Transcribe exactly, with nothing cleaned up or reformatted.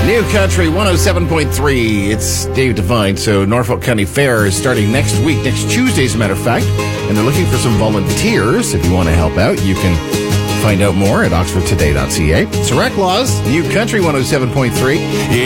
New Country one oh seven point three. It's Dave Devine. So Norfolk County Fair is starting next week, next Tuesday, as a matter of fact. And they're looking for some volunteers. If you want to help out, you can find out more at oxford today dot c a. It's Rec Laws, New Country one oh seven point three.